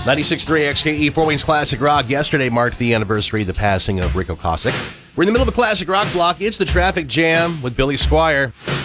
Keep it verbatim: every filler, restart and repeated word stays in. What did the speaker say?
ninety-six point three X K E, Fort Wayne's Classic Rock. Yesterday marked the anniversary of the passing of Rico Cossack. We're in the middle of the Classic Rock block. It's the Traffic Jam with Billy Squire.